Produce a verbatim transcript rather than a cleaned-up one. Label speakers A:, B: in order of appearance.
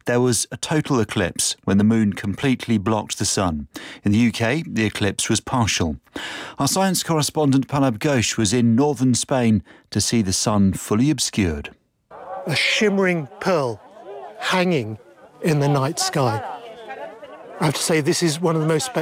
A: there was a total eclipse when the moon completely blocked the sun. In the U K, the eclipse was partial. Our science correspondent Palab Ghosh was in northern Spain to see the sun fully obscured.
B: A shimmering pearl hanging in the night sky. I have to say, this is one of the most spectacular